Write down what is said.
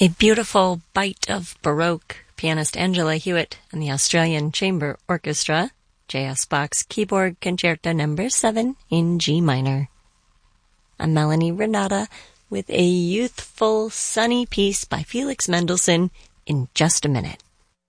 A beautiful bite of Baroque, pianist Angela Hewitt and the Australian Chamber Orchestra, J.S. Bach's Keyboard Concerto No. 7 in G minor. I'm Melanie Renata with a youthful, sunny piece by Felix Mendelssohn in just a minute.